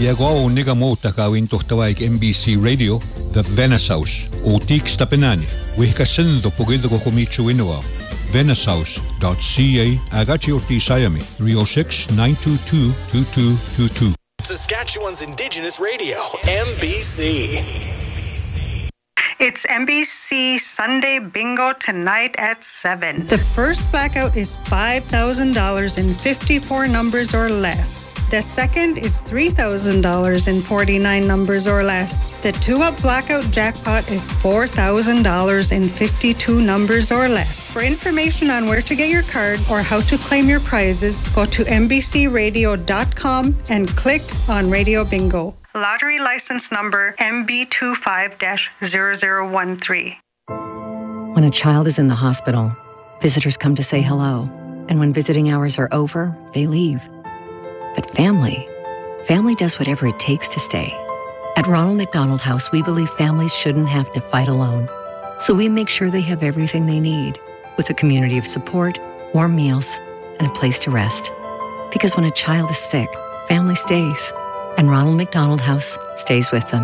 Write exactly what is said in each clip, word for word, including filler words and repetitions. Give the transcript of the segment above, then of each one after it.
Iagao niga mo takawin tohtawaik M B C Radio, The Venice House, o Teak Stapenani. Wihkasin do pogido ko kumichu inuwa. venice house dot c a Agachi Orti Sayami, three oh six, nine two two, two two two two. Saskatchewan's Indigenous Radio, M B C. It's M B C Sunday Bingo tonight at seven. The first blackout is five thousand dollars in fifty-four numbers or less. The second is three thousand dollars in forty-nine numbers or less. The two-up blackout jackpot is four thousand dollars in fifty-two numbers or less. For information on where to get your card or how to claim your prizes, go to m b c radio dot com and click on Radio Bingo. Lottery license number M B two five dash zero zero one three. When a child is in the hospital, visitors come to say hello. And when visiting hours are over, they leave. But family, family does whatever it takes to stay. At Ronald McDonald House, we believe families shouldn't have to fight alone. So we make sure they have everything they need, with a community of support, warm meals, and a place to rest. Because when a child is sick, family stays. And Ronald McDonald House stays with them.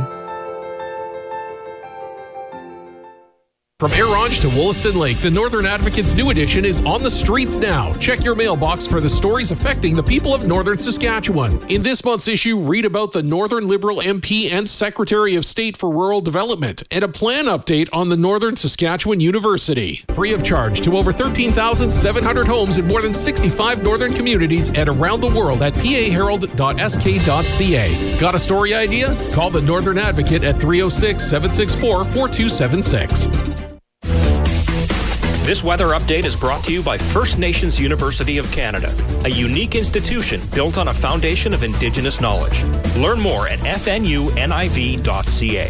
From Arange to Wollaston Lake, the Northern Advocate's new edition is on the streets now. Check your mailbox for the stories affecting the people of Northern Saskatchewan. In this month's issue, read about the Northern Liberal M P and Secretary of State for Rural Development and a plan update on the Northern Saskatchewan University. Free of charge to over thirteen thousand seven hundred homes in more than sixty-five northern communities and around the world at p a herald dot s k dot c a. Got a story idea? Call the Northern Advocate at three oh six, seven six four, four two seven six. This weather update is brought to you by First Nations University of Canada, a unique institution built on a foundation of Indigenous knowledge. Learn more at f n u n i v dot c a.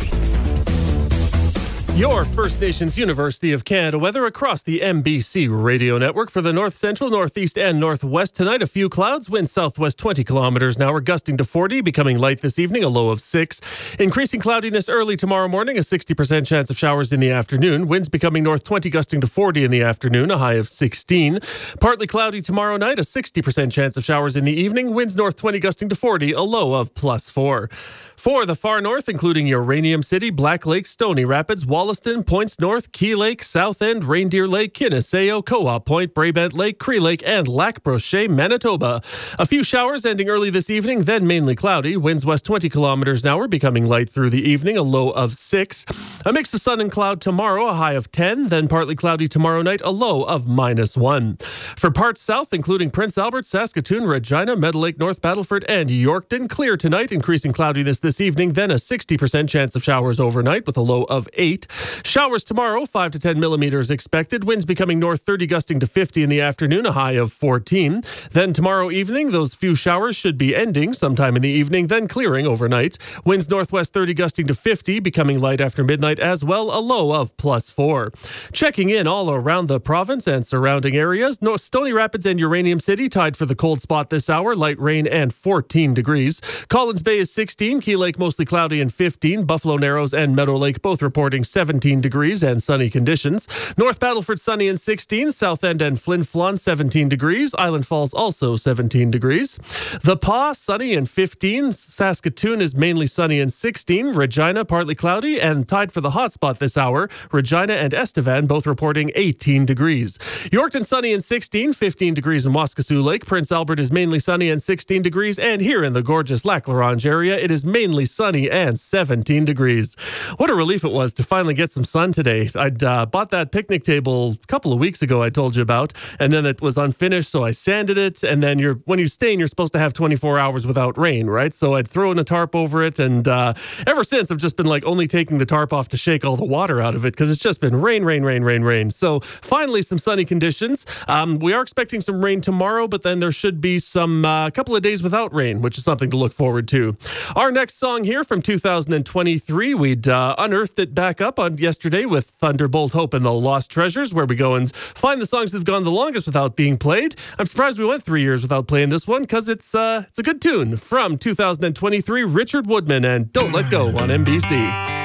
Your First Nations University of Canada weather across the M B C radio network for the north central, northeast, and northwest tonight. A few clouds, wind southwest twenty kilometers an hour, gusting to forty, becoming light this evening, a low of six. Increasing cloudiness early tomorrow morning, a sixty percent chance of showers in the afternoon. Winds becoming north twenty, gusting to forty in the afternoon, a high of sixteen. Partly cloudy tomorrow night, a sixty percent chance of showers in the evening. Winds north twenty, gusting to forty, a low of plus four. For the far north, including Uranium City, Black Lake, Stony Rapids, Wollaston, Points North, Key Lake, South End, Reindeer Lake, Kiniseo, Co-op Point, Brabant Lake, Cree Lake, and Lac Brochet, Manitoba. A few showers ending early this evening, then mainly cloudy. Winds west twenty kilometers an hour, becoming light through the evening, a low of six. A mix of sun and cloud tomorrow, a high of ten, then partly cloudy tomorrow night, a low of minus one. For parts south, including Prince Albert, Saskatoon, Regina, Meadow Lake, North Battleford, and Yorkton, clear tonight, increasing cloudiness this evening, then a sixty percent chance of showers overnight with a low of eight. Showers tomorrow, five to ten millimeters expected. Winds becoming north thirty, gusting to fifty in the afternoon, a high of fourteen. Then tomorrow evening, those few showers should be ending sometime in the evening, then clearing overnight. Winds northwest thirty, gusting to fifty, becoming light after midnight as well, a low of plus four. Checking in all around the province and surrounding areas, North Stony Rapids and Uranium City tied for the cold spot this hour, light rain and fourteen degrees. Collins Bay is sixteen, Key Lake mostly cloudy and fifteen. Buffalo Narrows and Meadow Lake both reporting seventeen degrees and sunny conditions. North Battleford sunny and sixteen. South End and Flin Flon seventeen degrees. Island Falls also seventeen degrees. The Pas sunny and fifteen. Saskatoon is mainly sunny and sixteen. Regina partly cloudy and tied for the hot spot this hour. Regina and Estevan both reporting eighteen degrees. Yorkton sunny and sixteen. fifteen degrees in Waskesiu Lake. Prince Albert is mainly sunny and sixteen degrees. And here in the gorgeous Lac La Ronge area, it is mainly sunny and seventeen degrees. What a relief it was to finally get some sun today. I'd uh, bought that picnic table a couple of weeks ago I told you about, and then it was unfinished, so I sanded it, and then you're when you stain, you're supposed to have twenty-four hours without rain, right? So I'd thrown a tarp over it, and uh, ever since I've just been like only taking the tarp off to shake all the water out of it, because it's just been rain, rain, rain, rain, rain. So finally some sunny conditions. Um, we are expecting some rain tomorrow, but then there should be some uh, couple of days without rain, which is something to look forward to. Our next song here from two thousand twenty-three, we'd uh, unearthed it back up on yesterday with Thunderbolt Hope and the Lost Treasures, where we go and find the songs that have gone the longest without being played. I'm surprised we went three years without playing this one, because it's uh, it's a good tune. From two thousand twenty-three, Richard Woodman and Don't Let Go on M B C.